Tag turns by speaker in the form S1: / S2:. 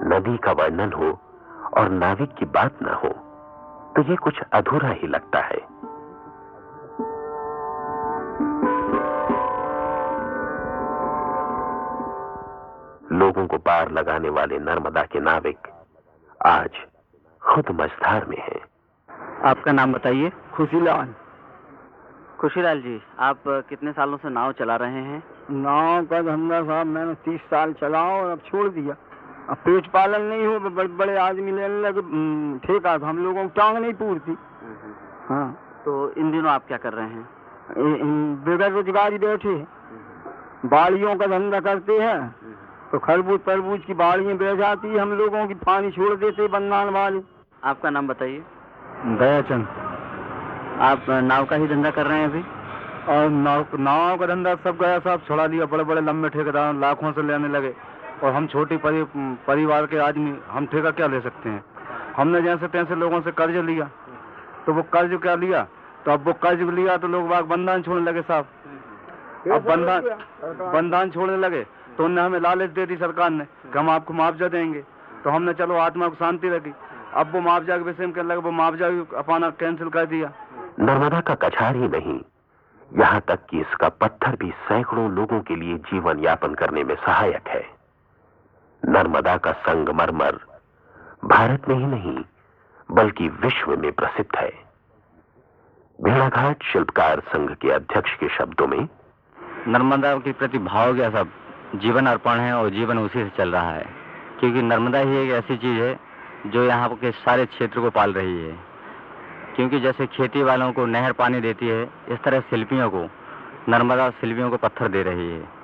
S1: नदी का वर्णन हो और नाविक की बात न हो तो ये कुछ अधूरा ही लगता है। लोगों को पार लगाने वाले नर्मदा के नाविक आज खुद मझधार में हैं।
S2: आपका नाम बताइए।
S3: खुशीलाल।
S2: खुशीलाल जी, आप कितने सालों से नाव चला रहे हैं?
S3: नाव का धंधा साहब मैंने 30 साल चलाओ और अब छोड़ दिया। अब पेट पालन नहीं हो, बड़े बड़े आदमी लेने लगे ठेका, तो हम लोगों की टांग नहीं पूरती। हाँ,
S2: तो इन दिनों आप क्या कर रहे हैं?
S3: बेगर रोजगारी बैठे, बाड़ियों का धंधा करते हैं, तो खरबूज तरबूज की बाड़ियाँ बह जाती है, हम लोगों की पानी छोड़ देते बंदान वाले।
S2: आपका नाम बताइए।
S3: दयाचंद।
S2: आप नाव का ही धंधा कर रहे हैं अभी?
S3: और नाव का धंधा सब गया साहब, छोड़ा दिया। बड़े बड़े लंबे ठेकेदार लाखों से लेने लगे और हम छोटी परिवार के आदमी, हम ठेका क्या ले सकते हैं। हमने जैसे तैसे लोगों से कर्ज लिया, तो वो कर्ज क्या लिया, तो अब वो कर्ज लिया तो लोग बंदान छोड़ने लगे साहब। अब बंदान छोड़ने लगे तो उन्हें हमें लालच दे दी सरकार ने कि हम आपको मुआवजा देंगे, तो हमने चलो आत्मा को शांति रखी। अब वो मुआवजा के विषय में कहने लगे, वो मुआवजा भी अपना कैंसिल कर दिया।
S1: नर्मदा का कछार ही नहीं, यहां तक कि इसका पत्थर भी सैकड़ों लोगों के लिए जीवन यापन करने में सहायक है। नर्मदा का संगमरमर भारत में ही नहीं बल्कि विश्व में प्रसिद्ध है। भेड़ाघाट शिल्पकार संघ के अध्यक्ष के शब्दों में,
S2: नर्मदा के प्रति भाव क्या सब जीवन अर्पण है और जीवन उसी से चल रहा है, क्योंकि नर्मदा ही एक ऐसी चीज है जो यहाँ के सारे क्षेत्र को पाल रही है। क्योंकि जैसे खेती वालों को नहर पानी देती है, इस तरह शिल्पियों को नर्मदा शिल्पियों को पत्थर दे रही है।